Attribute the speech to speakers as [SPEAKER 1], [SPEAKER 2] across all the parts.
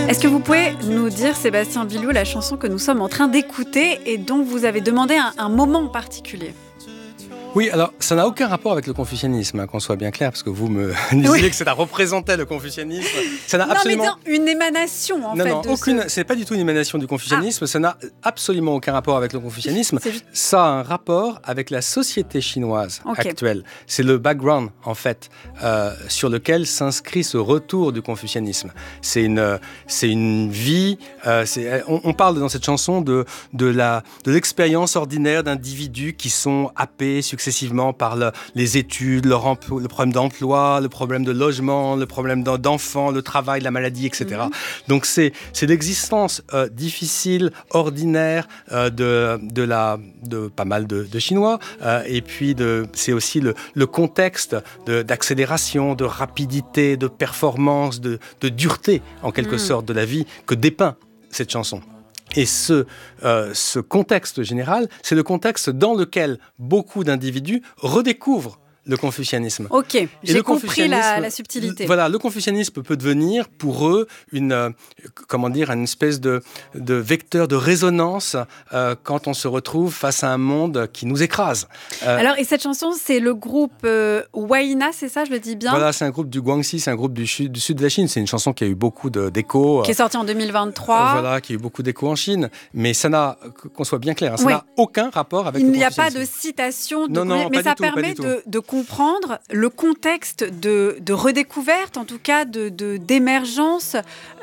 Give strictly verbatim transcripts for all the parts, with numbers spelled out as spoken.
[SPEAKER 1] Est-ce que vous pouvez nous dire, Sébastien Billoux, la chanson que nous sommes en train d'écouter et dont vous avez demandé un, un moment particulier ?
[SPEAKER 2] Oui, alors ça n'a aucun rapport avec le confucianisme, hein, qu'on soit bien clair, parce que vous me disiez oui. que ça représentait le confucianisme. Ça n'a
[SPEAKER 1] non,
[SPEAKER 2] absolument...
[SPEAKER 1] mais non, une émanation en
[SPEAKER 2] non,
[SPEAKER 1] fait.
[SPEAKER 2] Non,
[SPEAKER 1] de
[SPEAKER 2] aucune.
[SPEAKER 1] Ce...
[SPEAKER 2] C'est pas du tout une émanation du confucianisme. Ah. Ça n'a absolument aucun rapport avec le confucianisme.
[SPEAKER 1] Juste...
[SPEAKER 2] Ça a un rapport avec la société chinoise
[SPEAKER 1] okay.
[SPEAKER 2] actuelle. C'est le background en fait euh, sur lequel s'inscrit ce retour du confucianisme. C'est une, c'est une vie. Euh, c'est, on, on parle dans cette chanson de de la de l'expérience ordinaire d'individus qui sont happés successivement par le, les études, le, remplo, le problème d'emploi, le problème de logement, le problème d'enfants, le travail, la maladie, et cetera. Mm-hmm. Donc c'est, c'est l'existence euh, difficile, ordinaire euh, de, de, la, de pas mal de, de Chinois. Euh, et puis de, c'est aussi le, le contexte de, d'accélération, de rapidité, de performance, de, de dureté, en quelque mm. sorte, de la vie que dépeint cette chanson. Et ce, euh, ce contexte général, c'est le contexte dans lequel beaucoup d'individus redécouvrent le confucianisme.
[SPEAKER 1] Ok,
[SPEAKER 2] et
[SPEAKER 1] j'ai
[SPEAKER 2] le
[SPEAKER 1] compris la, la subtilité.
[SPEAKER 2] Voilà, le confucianisme peut devenir pour eux une, euh, comment dire, une espèce de, de vecteur de résonance euh, quand on se retrouve face à un monde qui nous écrase.
[SPEAKER 1] Euh, Alors, et cette chanson, c'est le groupe euh, Huayna, c'est ça, je le dis bien ?
[SPEAKER 2] Voilà, c'est un groupe du Guangxi, c'est un groupe du sud, du sud de la Chine. C'est une chanson qui a eu beaucoup de, d'échos.
[SPEAKER 1] Qui est sortie en deux mille vingt-trois.
[SPEAKER 2] Euh, voilà, qui a eu beaucoup d'échos en Chine. Mais ça n'a, qu'on soit bien clair, hein, ça
[SPEAKER 1] oui.
[SPEAKER 2] n'a aucun rapport avec
[SPEAKER 1] Il
[SPEAKER 2] le
[SPEAKER 1] Il
[SPEAKER 2] confucianisme.
[SPEAKER 1] n'y a pas de citation, de
[SPEAKER 2] non, non,
[SPEAKER 1] mais ça
[SPEAKER 2] tout,
[SPEAKER 1] permet de, de comprendre le contexte de, de redécouverte, en tout cas de, de, d'émergence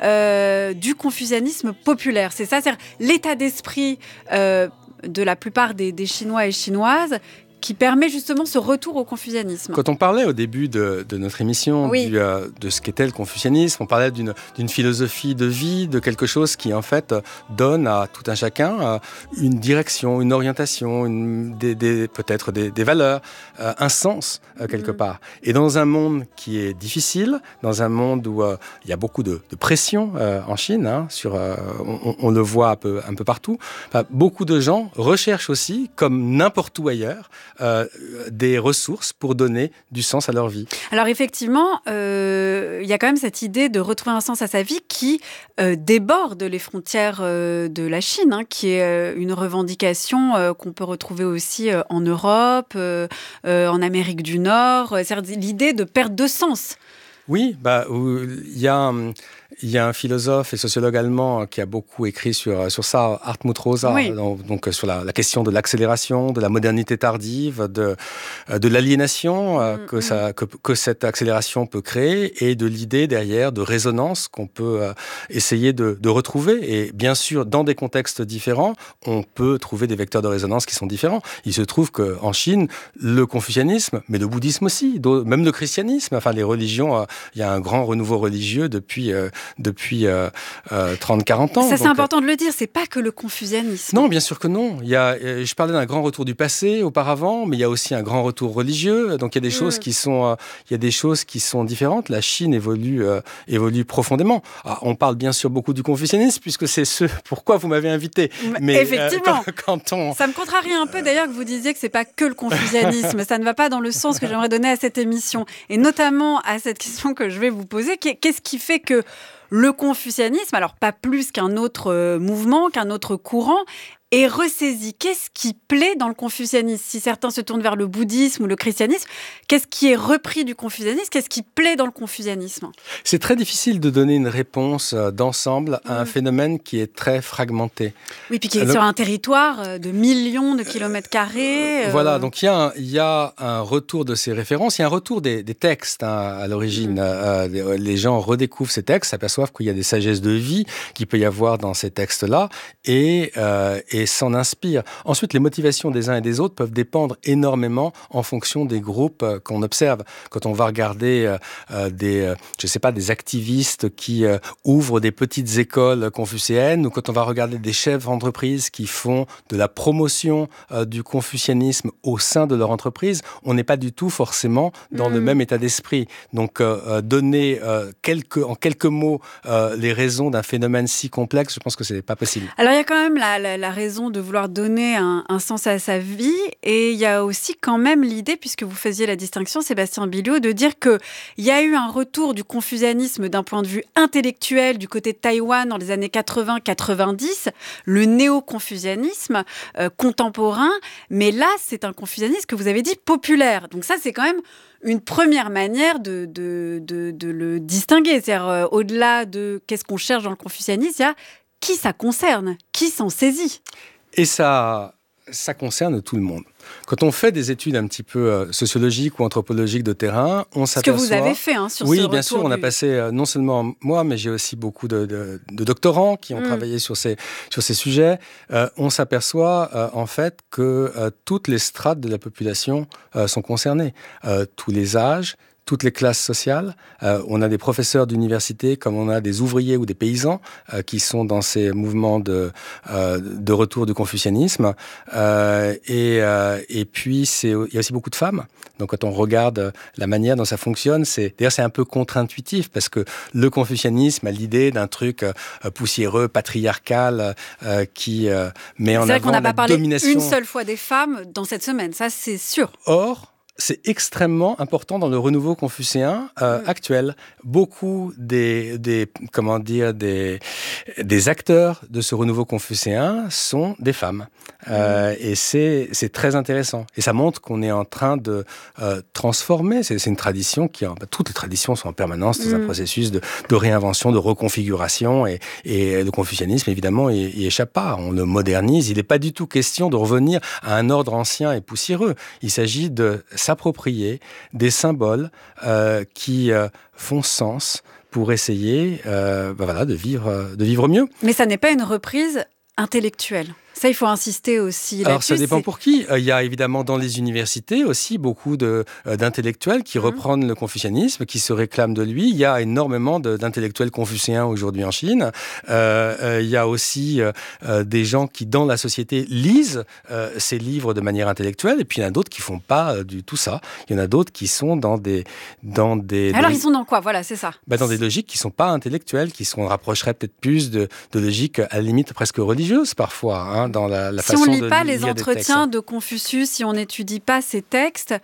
[SPEAKER 1] euh, du confucianisme populaire. C'est ça, c'est l'état d'esprit euh, de la plupart des, des Chinois et Chinoises qui permet justement ce retour au confucianisme.
[SPEAKER 2] Quand on parlait au début de, de notre émission
[SPEAKER 1] oui.
[SPEAKER 2] du, euh, de ce qu'était le confucianisme, on parlait d'une, d'une philosophie de vie, de quelque chose qui en fait donne à tout un chacun euh, une direction, une orientation, une, des, des, peut-être des, des valeurs, euh, un sens euh, quelque mmh. part. Et dans un monde qui est difficile, dans un monde où euh, il y a beaucoup de, de pression euh, en Chine, hein, sur, euh, on, on le voit un peu, un peu partout, enfin, beaucoup de gens recherchent aussi, comme n'importe où ailleurs, Euh, des ressources pour donner du sens à leur vie.
[SPEAKER 1] Alors effectivement, il euh, y a quand même cette idée de retrouver un sens à sa vie qui euh, déborde les frontières euh, de la Chine, hein, qui est euh, une revendication euh, qu'on peut retrouver aussi euh, en Europe, euh, euh, en Amérique du Nord, euh, c'est-à-dire l'idée de perte de sens.
[SPEAKER 2] Oui, bah, il y a... Il y a un philosophe et sociologue allemand qui a beaucoup écrit sur, sur ça, Hartmut Rosa,
[SPEAKER 1] oui.
[SPEAKER 2] donc, donc sur la, la question de l'accélération, de la modernité tardive, de, de l'aliénation mmh, que, mmh. ça, que, que cette accélération peut créer et de l'idée derrière de résonance qu'on peut essayer de, de retrouver. Et bien sûr, dans des contextes différents, on peut trouver des vecteurs de résonance qui sont différents. Il se trouve qu'en Chine, le confucianisme, mais le bouddhisme aussi, même le christianisme, enfin les religions, il y a un grand renouveau religieux depuis... depuis euh, euh, trente à quarante ans.
[SPEAKER 1] Ça, c'est donc, important de le dire, c'est pas que le confucianisme.
[SPEAKER 2] Non, bien sûr que non. Il y a, je parlais d'un grand retour du passé auparavant, mais il y a aussi un grand retour religieux. Donc il y a des mmh. choses qui sont, euh, il y a des choses qui sont différentes. La Chine évolue, euh, évolue profondément. Alors, on parle bien sûr beaucoup du confucianisme, puisque c'est ce pourquoi vous m'avez invité.
[SPEAKER 1] Mais effectivement.
[SPEAKER 2] Euh, quand, quand on...
[SPEAKER 1] Ça me contrarie un peu d'ailleurs que vous disiez que c'est pas que le confucianisme. Ça ne va pas dans le sens que j'aimerais donner à cette émission. Et notamment à cette question que je vais vous poser. Qu'est-ce qui fait que le confucianisme, alors pas plus qu'un autre euh, mouvement, qu'un autre courant, est ressaisi. Qu'est-ce qui plaît dans le confucianisme ? Si certains se tournent vers le bouddhisme ou le christianisme, qu'est-ce qui est repris du confucianisme ? Qu'est-ce qui plaît dans le confucianisme ?
[SPEAKER 2] C'est très difficile de donner une réponse d'ensemble à un mmh. phénomène qui est très fragmenté.
[SPEAKER 1] Oui, puis qui est donc, sur un territoire de millions de kilomètres carrés.
[SPEAKER 2] Euh... Voilà, donc il y, a il y a un retour de ces références, il y a un retour des, des textes hein, à l'origine. Mmh. Euh, les gens redécouvrent ces textes, s'aperçoivent qu'il y a des sagesses de vie qu'il peut y avoir dans ces textes-là et, euh, et s'en inspire. Ensuite, les motivations des uns et des autres peuvent dépendre énormément en fonction des groupes euh, qu'on observe. Quand on va regarder euh, des, euh, je sais pas, des activistes qui euh, ouvrent des petites écoles confucéennes, ou quand on va regarder des chefs d'entreprise qui font de la promotion euh, du confucianisme au sein de leur entreprise, on n'est pas du tout forcément dans mmh. le même état d'esprit. Donc, euh, donner euh, quelques, en quelques mots euh, les raisons d'un phénomène si complexe, je pense que c'est pas possible.
[SPEAKER 1] Alors, il y a quand même la, la, la raison raison de vouloir donner un, un sens à sa vie. Et il y a aussi quand même l'idée, puisque vous faisiez la distinction, Sébastien Billiot, de dire qu'il y a eu un retour du confucianisme d'un point de vue intellectuel du côté de Taïwan dans les années quatre-vingts quatre-vingt-dix, le néo-confucianisme euh, contemporain. Mais là, c'est un confucianisme que vous avez dit populaire. Donc ça, c'est quand même une première manière de, de, de, de le distinguer. C'est-à-dire, euh, au-delà de qu'est-ce qu'on cherche dans le confucianisme, il y a qui ça concerne, qui s'en saisit.
[SPEAKER 2] Et ça, ça concerne tout le monde. Quand on fait des études un petit peu euh, sociologiques ou anthropologiques de terrain, on s'aperçoit...
[SPEAKER 1] Ce que vous avez fait hein, sur
[SPEAKER 2] oui,
[SPEAKER 1] ce
[SPEAKER 2] bien
[SPEAKER 1] retour
[SPEAKER 2] sûr, on
[SPEAKER 1] du...
[SPEAKER 2] a passé, euh, non seulement moi, mais j'ai aussi beaucoup de, de, de doctorants qui ont mm. travaillé sur ces, sur ces sujets. Euh, on s'aperçoit euh, en fait que euh, toutes les strates de la population euh, sont concernées. Euh, tous les âges, toutes les classes sociales. Euh, on a des professeurs d'université comme on a des ouvriers ou des paysans euh, qui sont dans ces mouvements de, euh, de retour du confucianisme. Euh, et, euh, et puis, c'est, il y a aussi beaucoup de femmes. Donc, quand on regarde la manière dont ça fonctionne, c'est, d'ailleurs, c'est un peu contre-intuitif parce que le confucianisme a l'idée d'un truc euh, poussiéreux, patriarcal, euh, qui euh, met en avant la domination.
[SPEAKER 1] C'est vrai qu'on n'a pas parlé une seule fois des femmes dans cette semaine, ça, c'est sûr.
[SPEAKER 2] Or, c'est extrêmement important dans le renouveau confucéen euh, mmh. actuel. Beaucoup des, des, comment dire, des, des acteurs de ce renouveau confucéen sont des femmes. Euh, mmh. Et c'est, c'est très intéressant. Et ça montre qu'on est en train de euh, transformer. C'est, c'est une tradition qui... Bah, toutes les traditions sont en permanence dans mmh. un processus de, de réinvention, de reconfiguration. Et, et le confucianisme, évidemment, il n'y échappe pas. On le modernise. Il n'est pas du tout question de revenir à un ordre ancien et poussiéreux. Il s'agit de s'approprier des symboles euh, qui euh, font sens pour essayer euh, bah voilà, de, vivre, de vivre mieux.
[SPEAKER 1] Mais ça n'est pas une reprise intellectuelle. Ça, il faut insister aussi là-dessus.
[SPEAKER 2] Alors, ça dépend
[SPEAKER 1] c'est...
[SPEAKER 2] pour qui. Il y a évidemment dans les universités aussi beaucoup de, euh, d'intellectuels qui mmh. reprennent le confucianisme, qui se réclament de lui. Il y a énormément de, d'intellectuels confucéens aujourd'hui en Chine. Euh, euh, il y a aussi euh, des gens qui, dans la société, lisent euh, ces livres de manière intellectuelle. Et puis, il y en a d'autres qui ne font pas euh, du tout ça. Il y en a d'autres qui sont dans des... Dans des
[SPEAKER 1] Alors,
[SPEAKER 2] des...
[SPEAKER 1] ils sont dans quoi ? Voilà, c'est ça.
[SPEAKER 2] Bah, dans des logiques qui ne sont pas intellectuelles, qui sont, rapprocheraient peut-être plus de, de logiques à la limite presque religieuses parfois, hein, dans la, la
[SPEAKER 1] si
[SPEAKER 2] façon de
[SPEAKER 1] on ne lit pas les entretiens de Confucius, si on n'étudie pas ces textes,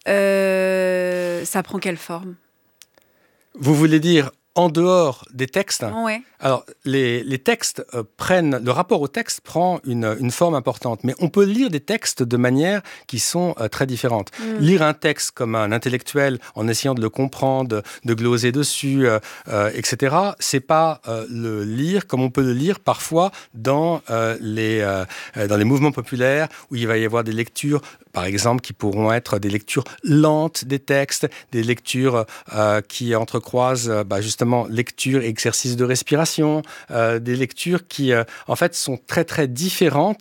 [SPEAKER 1] euh, ça prend quelle forme ?
[SPEAKER 2] Vous voulez dire en dehors des textes ?
[SPEAKER 1] Oui.
[SPEAKER 2] Alors, les, les textes euh, prennent... Le rapport au texte prend une, une forme importante, mais on peut lire des textes de manière qui sont euh, très différentes. Mm. Lire un texte comme un intellectuel en essayant de le comprendre, de, de gloser dessus, euh, euh, et cetera, c'est pas euh, le lire comme on peut le lire parfois dans, euh, les, euh, dans les mouvements populaires où il va y avoir des lectures, par exemple, qui pourront être des lectures lentes des textes, des lectures euh, qui entrecroisent euh, bah, justement lecture et exercice de respiration, Euh, des lectures qui, euh, en fait, sont très, très différentes